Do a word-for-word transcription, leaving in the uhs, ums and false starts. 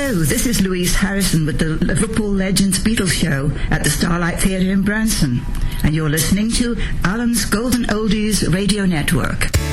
Hello, this is Louise Harrison with the Liverpool Legends Beatles Show at the Starlight Theatre in Branson, and you're listening to Alan's Golden Oldies Radio Network.